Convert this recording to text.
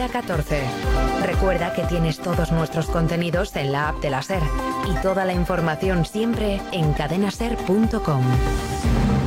hora 14. Recuerda que tienes todos nuestros contenidos en la app de la SER y toda la información siempre en cadenaser.com.